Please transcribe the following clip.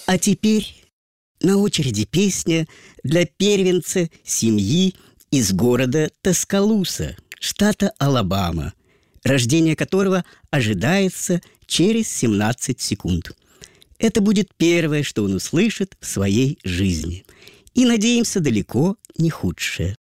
А теперь на очереди песня для первенца семьи из города Таскалуса, штата Алабама, рождение которого ожидается через 17 секунд. Это будет первое, что он услышит в своей жизни. И, надеемся, далеко не худшее.